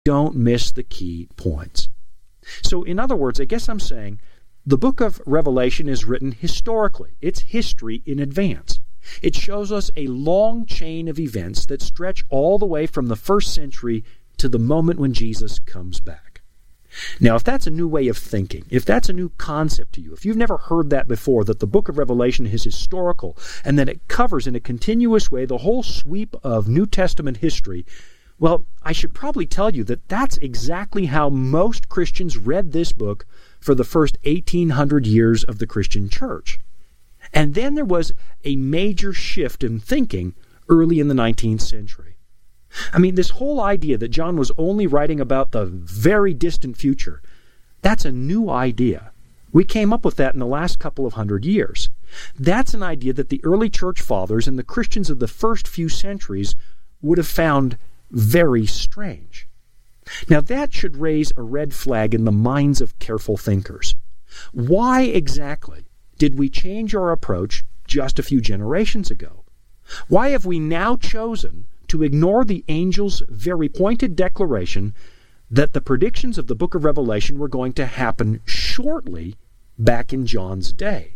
Don't miss the key points. So in other words, I guess I'm saying the book of Revelation is written historically. It's history in advance. It shows us a long chain of events that stretch all the way from the first century to the moment when Jesus comes back. Now, if that's a new way of thinking, if that's a new concept to you, if you've never heard that before, that the book of Revelation is historical and that it covers in a continuous way the whole sweep of New Testament history, well, I should probably tell you that that's exactly how most Christians read this book for the first 1,800 years of the Christian church. And then there was a major shift in thinking early in the 19th century. I mean, this whole idea that John was only writing about the very distant future, that's a new idea. We came up with that in the last couple of hundred years. That's an idea that the early church fathers and the Christians of the first few centuries would have found very strange. Now, that should raise a red flag in the minds of careful thinkers. Why exactly did we change our approach just a few generations ago? Why have we now chosen to ignore the angel's very pointed declaration that the predictions of the book of Revelation were going to happen shortly back in John's day?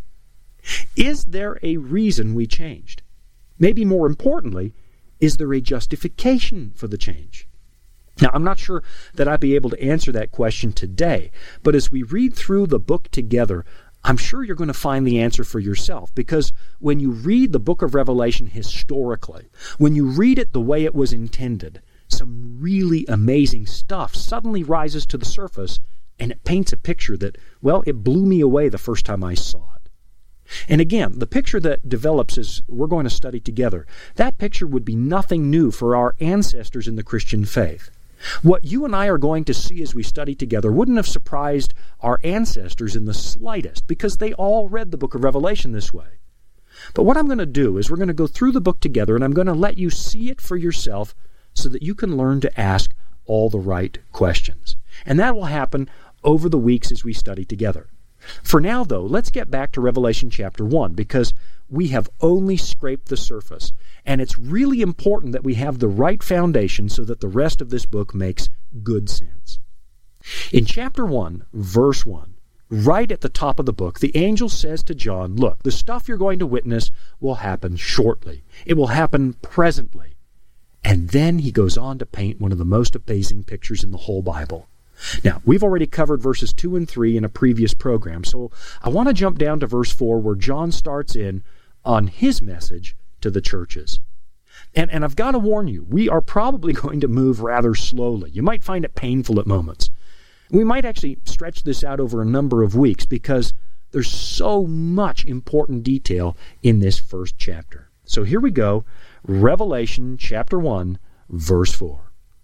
Is there a reason we changed? Maybe more importantly, is there a justification for the change? Now, I'm not sure that I'd be able to answer that question today, but as we read through the book together, I'm sure you're going to find the answer for yourself, because when you read the book of Revelation historically, when you read it the way it was intended, some really amazing stuff suddenly rises to the surface, and it paints a picture that, well, it blew me away the first time I saw it. And again, the picture that develops as we're going to study together, that picture would be nothing new for our ancestors in the Christian faith. What you and I are going to see as we study together wouldn't have surprised our ancestors in the slightest, because they all read the book of Revelation this way. But what I'm going to do is we're going to go through the book together, and I'm going to let you see it for yourself so that you can learn to ask all the right questions. And that will happen over the weeks as we study together. For now, though, let's get back to Revelation chapter 1, because we have only scraped the surface, and it's really important that we have the right foundation so that the rest of this book makes good sense. In chapter 1, verse 1, right at the top of the book, the angel says to John, look, the stuff you're going to witness will happen shortly. It will happen presently. And then he goes on to paint one of the most amazing pictures in the whole Bible. Now, we've already covered verses 2 and 3 in a previous program, so I want to jump down to verse 4 where John starts in on his message to the churches. And I've got to warn you, we are probably going to move rather slowly. You might find it painful at moments. We might actually stretch this out over a number of weeks because there's so much important detail in this first chapter. So here we go, Revelation chapter 1, verse 4.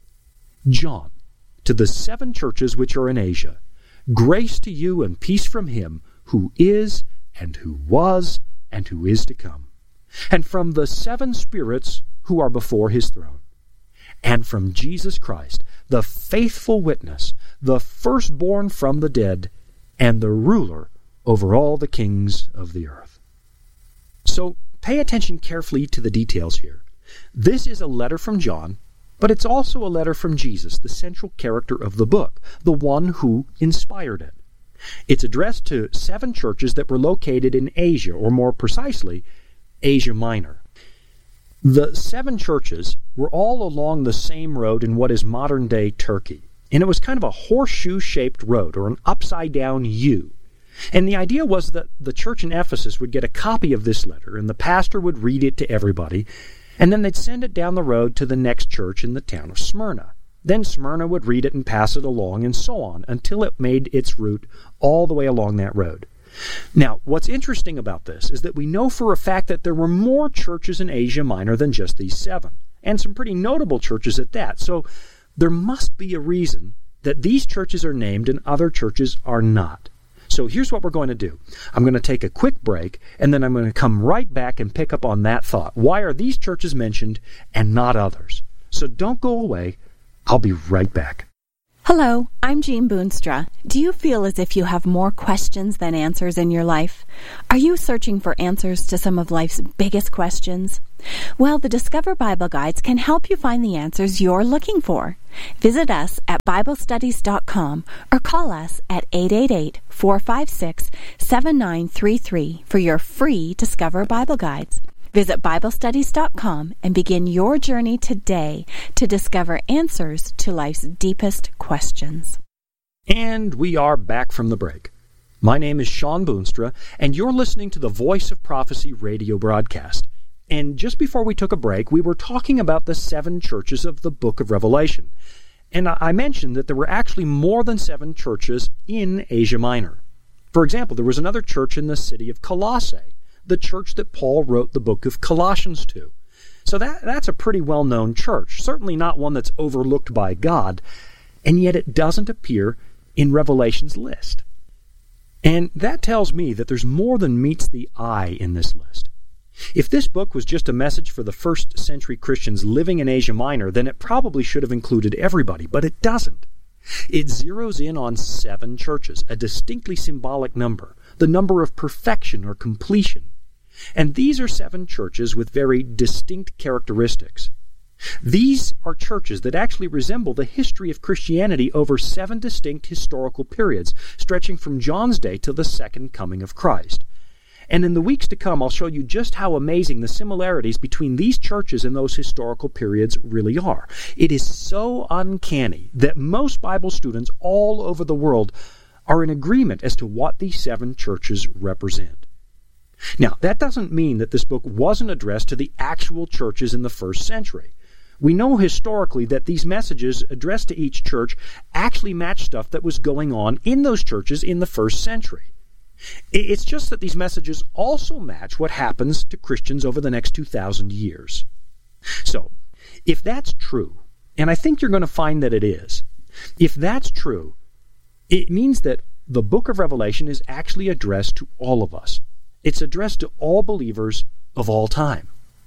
John, to the 7 churches which are in Asia, grace to you and peace from him who is, and who was, and who is to come, and from the 7 spirits who are before his throne, and from Jesus Christ, the faithful witness, the firstborn from the dead, and the ruler over all the kings of the earth. So pay attention carefully to the details here. This is a letter from John, but it's also a letter from Jesus, the central character of the book, the one who inspired it. It's addressed to 7 churches that were located in Asia, or more precisely, Asia Minor. The 7 churches were all along the same road in what is modern-day Turkey, and it was kind of a horseshoe-shaped road, or an upside-down U. And the idea was that the church in Ephesus would get a copy of this letter, and the pastor would read it to everybody, and then they'd send it down the road to the next church in the town of Smyrna. Then Smyrna would read it and pass it along, and so on, until it made its route all the way along that road. Now, what's interesting about this is that we know for a fact that there were more churches in Asia Minor than just these 7, and some pretty notable churches at that. So there must be a reason that these churches are named and other churches are not. So here's what we're going to do. I'm going to take a quick break, and then I'm going to come right back and pick up on that thought. Why are these churches mentioned and not others? So don't go away. I'll be right back. Hello, I'm Jean Boonstra. Do you feel as if you have more questions than answers in your life? Are you searching for answers to some of life's biggest questions? Well, the Discover Bible Guides can help you find the answers you're looking for. Visit us at BibleStudies.com or call us at 888-456-7933 for your free Discover Bible Guides. Visit BibleStudies.com and begin your journey today to discover answers to life's deepest questions. And we are back from the break. My name is Sean Boonstra, and you're listening to the Voice of Prophecy radio broadcast. And just before we took a break, we were talking about the 7 churches of the book of Revelation. And I mentioned that there were actually more than 7 churches in Asia Minor. For example, there was another church in the city of Colossae, the church that Paul wrote the book of Colossians to. So that's a pretty well-known church, certainly not one that's overlooked by God, and yet it doesn't appear in Revelation's list. And that tells me that there's more than meets the eye in this list. If this book was just a message for the first century Christians living in Asia Minor, then it probably should have included everybody, but it doesn't. It zeroes in on 7 churches, a distinctly symbolic number, the number of perfection or completion. And these are 7 churches with very distinct characteristics. These are churches that actually resemble the history of Christianity over 7 distinct historical periods, stretching from John's day to the second coming of Christ. And in the weeks to come, I'll show you just how amazing the similarities between these churches and those historical periods really are. It is so uncanny that most Bible students all over the world are in agreement as to what these 7 churches represent. Now, that doesn't mean that this book wasn't addressed to the actual churches in the first century. We know historically that these messages addressed to each church actually match stuff that was going on in those churches in the first century. It's just that these messages also match what happens to Christians over the next 2,000 years. So, if that's true, and I think you're going to find that it is, if that's true, it means that the book of Revelation is actually addressed to all of us. It's addressed to all believers of all time.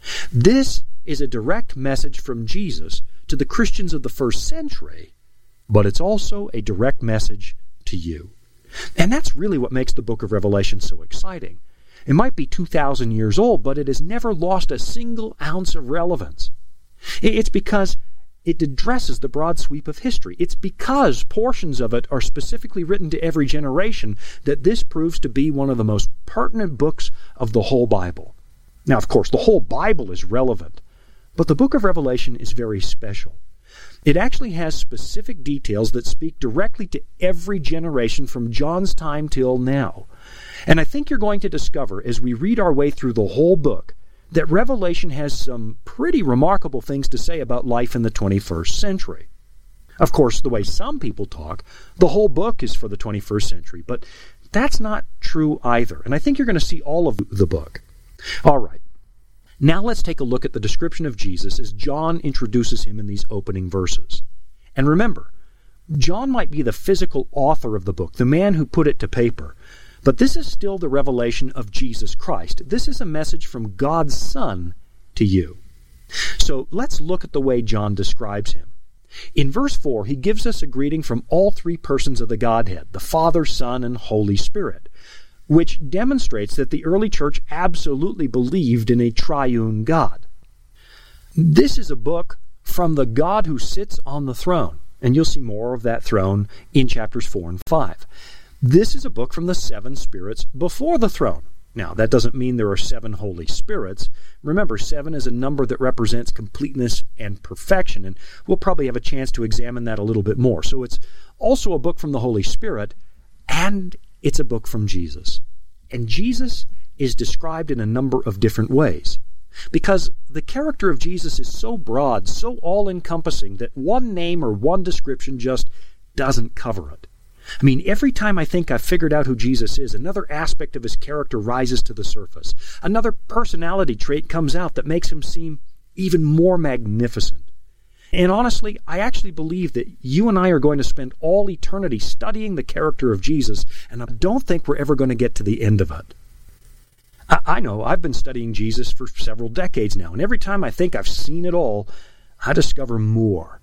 This is a direct message from Jesus to the Christians of the first century, but it's also a direct message to you. And that's really what makes the book of Revelation so exciting. It might be 2,000 years old, but it has never lost a single ounce of relevance. It's because it addresses the broad sweep of history. It's because portions of it are specifically written to every generation that this proves to be one of the most pertinent books of the whole Bible. Now, of course, the whole Bible is relevant, but the book of Revelation is very special. It actually has specific details that speak directly to every generation from John's time till now. And I think you're going to discover, as we read our way through the whole book, that Revelation has some pretty remarkable things to say about life in the 21st century. Of course, the way some people talk, the whole book is for the 21st century, but that's not true either. And I think you're going to see all of the book. All right. Now let's take a look at the description of Jesus as John introduces him in these opening verses. And remember, John might be the physical author of the book, the man who put it to paper, but this is still the revelation of Jesus Christ. This is a message from God's Son to you. So let's look at the way John describes him. In verse 4, he gives us a greeting from all 3 persons of the Godhead, the Father, Son, and Holy Spirit, which demonstrates that the early church absolutely believed in a triune God. This is a book from the God who sits on the throne, and you'll see more of that throne in chapters 4 and 5. This is a book from the 7 spirits before the throne. Now, that doesn't mean there are 7 Holy Spirits. Remember, 7 is a number that represents completeness and perfection, and we'll probably have a chance to examine that a little bit more. So it's also a book from the Holy Spirit, and it's a book from Jesus. And Jesus is described in a number of different ways, because the character of Jesus is so broad, so all-encompassing, that one name or one description just doesn't cover it. I mean, every time I think I've figured out who Jesus is, another aspect of his character rises to the surface. Another personality trait comes out that makes him seem even more magnificent. And honestly, I actually believe that you and I are going to spend all eternity studying the character of Jesus, and I don't think we're ever going to get to the end of it. I know, I've been studying Jesus for several decades now, and every time I think I've seen it all, I discover more.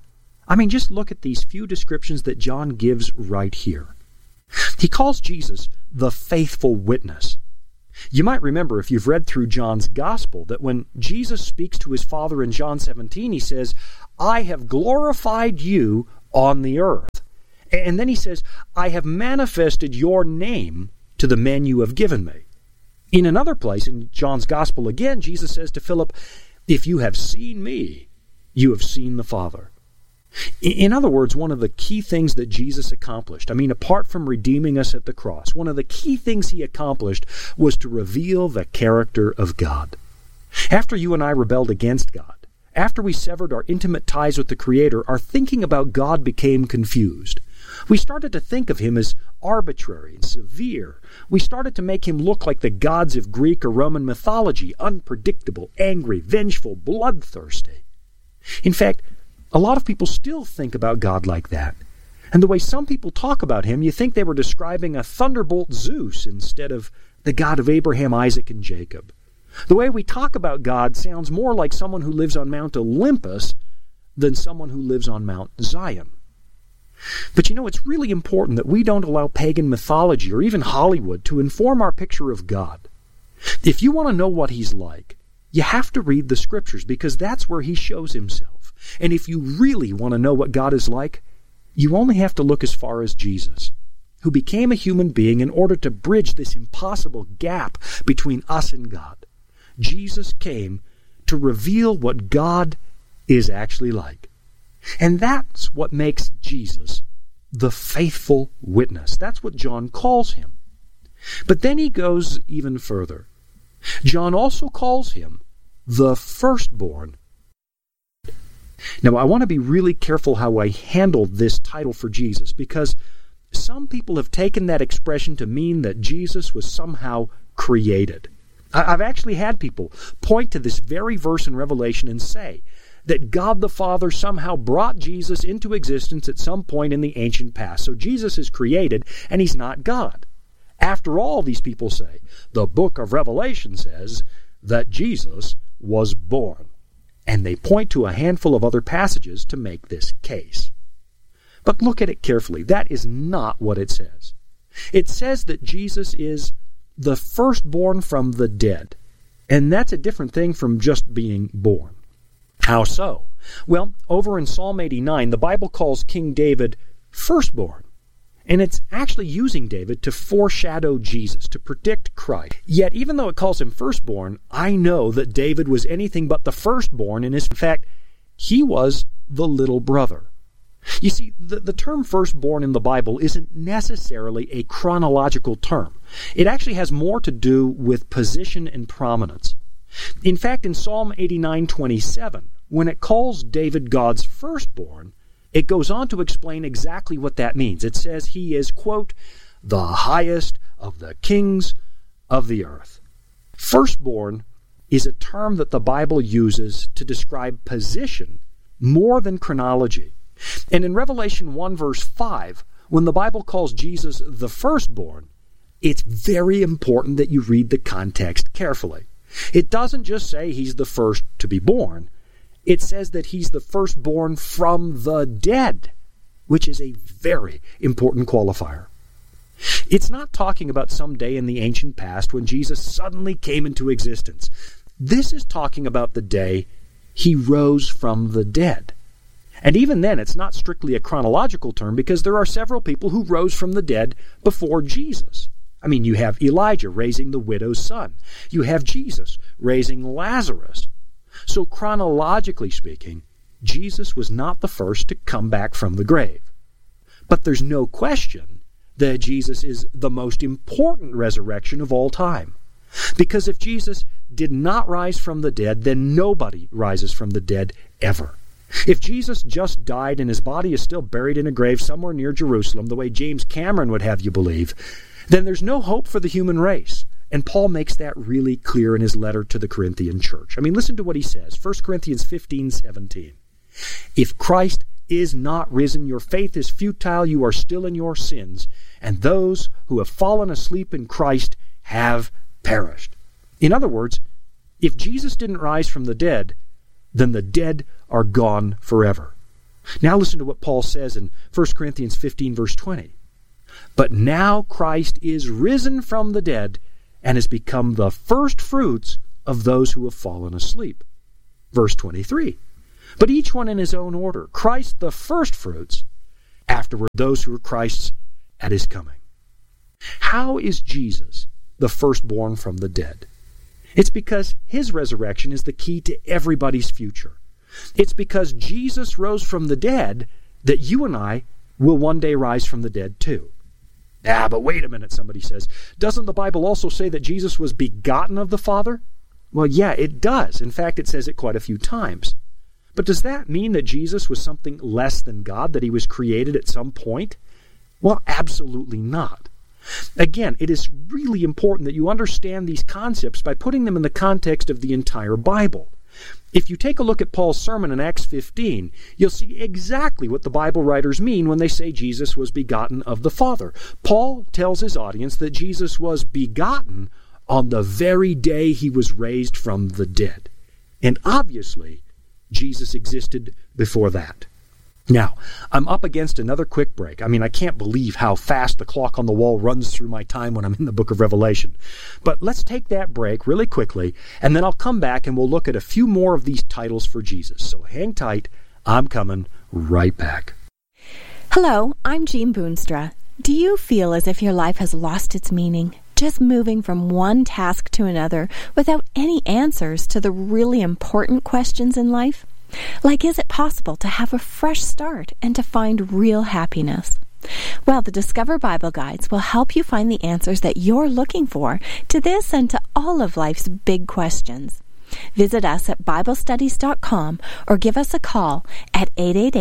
I mean, just look at these few descriptions that John gives right here. He calls Jesus the faithful witness. You might remember, if you've read through John's Gospel, that when Jesus speaks to his Father in John 17, he says, I have glorified you on the earth. And then he says, I have manifested your name to the men you have given me. In another place, in John's Gospel again, Jesus says to Philip, if you have seen me, you have seen the Father. In other words, one of the key things that Jesus accomplished, apart from redeeming us at the cross, one of the key things he accomplished was to reveal the character of God. After you and I rebelled against God, after we severed our intimate ties with the Creator, our thinking about God became confused. We started to think of him as arbitrary and severe. We started to make him look like the gods of Greek or Roman mythology, unpredictable, angry, vengeful, bloodthirsty. In fact, a lot of people still think about God like that. And the way some people talk about him, you think they were describing a thunderbolt Zeus instead of the God of Abraham, Isaac, and Jacob. The way we talk about God sounds more like someone who lives on Mount Olympus than someone who lives on Mount Zion. But it's really important that we don't allow pagan mythology or even Hollywood to inform our picture of God. If you want to know what he's like, you have to read the Scriptures, because that's where he shows himself. And if you really want to know what God is like, you only have to look as far as Jesus, who became a human being in order to bridge this impossible gap between us and God. Jesus came to reveal what God is actually like. And that's what makes Jesus the faithful witness. That's what John calls him. But then he goes even further. John also calls him the firstborn. Now, I want to be really careful how I handle this title for Jesus, because some people have taken that expression to mean that Jesus was somehow created. I've actually had people point to this very verse in Revelation and say that God the Father somehow brought Jesus into existence at some point in the ancient past. So Jesus is created, and he's not God. After all, these people say, the book of Revelation says that Jesus was born. And they point to a handful of other passages to make this case. But look at it carefully. That is not what it says. It says that Jesus is the firstborn from the dead. And that's a different thing from just being born. How so? Well, over in Psalm 89, the Bible calls King David firstborn. And it's actually using David to foreshadow Jesus, to predict Christ. Yet, even though it calls him firstborn, I know that David was anything but the firstborn, and in fact, he was the little brother. You see, the term firstborn in the Bible isn't necessarily a chronological term. It actually has more to do with position and prominence. In fact, in Psalm 89:27, when it calls David God's firstborn, it goes on to explain exactly what that means. It says he is, quote, the highest of the kings of the earth. Firstborn is a term that the Bible uses to describe position more than chronology. And in Revelation 1 verse 5, when the Bible calls Jesus the firstborn, it's very important that you read the context carefully. It doesn't just say he's the first to be born. It says that he's the firstborn from the dead, which is a very important qualifier. It's not talking about some day in the ancient past when Jesus suddenly came into existence. This is talking about the day he rose from the dead. And even then, it's not strictly a chronological term, because there are several people who rose from the dead before Jesus. You have Elijah raising the widow's son. You have Jesus raising Lazarus. So chronologically speaking, Jesus was not the first to come back from the grave. But there's no question that Jesus is the most important resurrection of all time. Because if Jesus did not rise from the dead, then nobody rises from the dead ever. If Jesus just died and his body is still buried in a grave somewhere near Jerusalem, the way James Cameron would have you believe, then there's no hope for the human race. And Paul makes that really clear in his letter to the Corinthian church. Listen to what he says, 1 Corinthians 15:17. If Christ is not risen, your faith is futile, you are still in your sins, and those who have fallen asleep in Christ have perished. In other words, if Jesus didn't rise from the dead, then the dead are gone forever. Now listen to what Paul says in 1 Corinthians 15, verse 20. But now Christ is risen from the dead and has become the first fruits of those who have fallen asleep. Verse 23. But each one in his own order. Christ the first fruits, afterward those who are Christ's at his coming. How is Jesus the firstborn from the dead? It's because his resurrection is the key to everybody's future. It's because Jesus rose from the dead that you and I will one day rise from the dead too. But wait a minute, somebody says. Doesn't the Bible also say that Jesus was begotten of the Father? Well, yeah, it does. In fact, it says it quite a few times. But does that mean that Jesus was something less than God, that he was created at some point? Well, absolutely not. Again, it is really important that you understand these concepts by putting them in the context of the entire Bible. If you take a look at Paul's sermon in Acts 15, you'll see exactly what the Bible writers mean when they say Jesus was begotten of the Father. Paul tells his audience that Jesus was begotten on the very day he was raised from the dead. And obviously, Jesus existed before that. Now, I'm up against another quick break. I can't believe how fast the clock on the wall runs through my time when I'm in the book of Revelation. But let's take that break really quickly, and then I'll come back and we'll look at a few more of these titles for Jesus. So hang tight. I'm coming right back. Hello, I'm Jean Boonstra. Do you feel as if your life has lost its meaning? Just moving from one task to another without any answers to the really important questions in life? Like, is it possible to have a fresh start and to find real happiness? Well, the Discover Bible Guides will help you find the answers that you're looking for to this and to all of life's big questions. Visit us at BibleStudies.com or give us a call at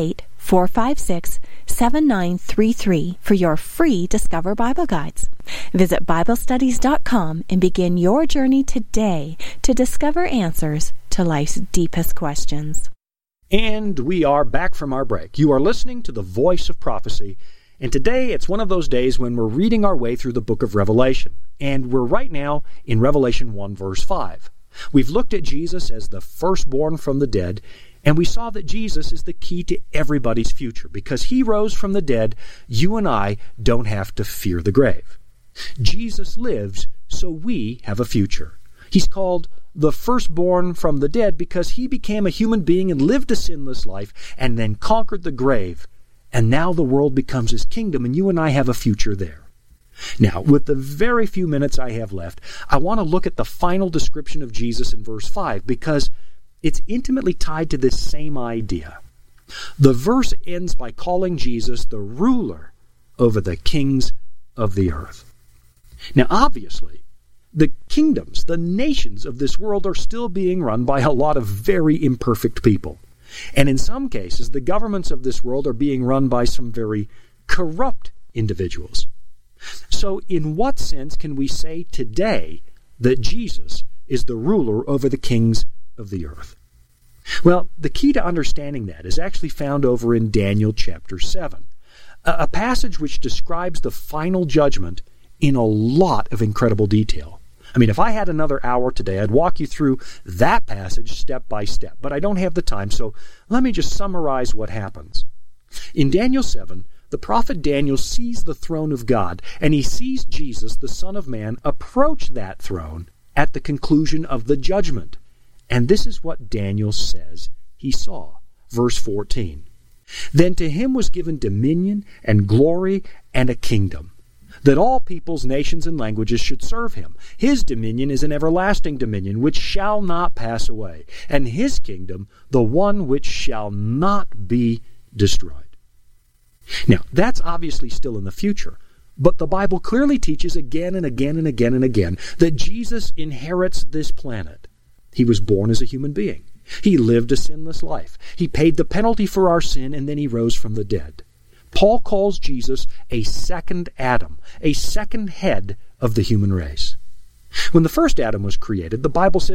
888-456-7933 for your free Discover Bible Guides. Visit BibleStudies.com and begin your journey today to discover answers to life's deepest questions. And we are back from our break. You are listening to the Voice of Prophecy, and today it's one of those days when we're reading our way through the book of Revelation, and we're right now in Revelation 1, verse 5. We've looked at Jesus as the firstborn from the dead, and we saw that Jesus is the key to everybody's future. Because he rose from the dead, you and I don't have to fear the grave. Jesus lives, so we have a future. He's called the firstborn from the dead because he became a human being and lived a sinless life and then conquered the grave. And now the world becomes his kingdom, and you and I have a future there. Now, with the very few minutes I have left, I want to look at the final description of Jesus in verse 5 because it's intimately tied to this same idea. The verse ends by calling Jesus the ruler over the kings of the earth. Now, obviously, the kingdoms, the nations of this world are still being run by a lot of very imperfect people. And in some cases, the governments of this world are being run by some very corrupt individuals. So in what sense can we say today that Jesus is the ruler over the kings of the earth? Well, the key to understanding that is actually found over in Daniel chapter 7, a passage which describes the final judgment in a lot of incredible detail. If I had another hour today, I'd walk you through that passage step by step, but I don't have the time, so let me just summarize what happens. In Daniel 7, the prophet Daniel sees the throne of God, and he sees Jesus, the Son of Man, approach that throne at the conclusion of the judgment. And this is what Daniel says he saw. Verse 14. Then to him was given dominion and glory and a kingdom, that all peoples, nations, and languages should serve him. His dominion is an everlasting dominion which shall not pass away, and his kingdom the one which shall not be destroyed. Now, that's obviously still in the future, but the Bible clearly teaches again and again and again and again that Jesus inherits this planet. He was born as a human being. He lived a sinless life. He paid the penalty for our sin, and then he rose from the dead. Paul calls Jesus a second Adam, a second head of the human race. When the first Adam was created, the Bible says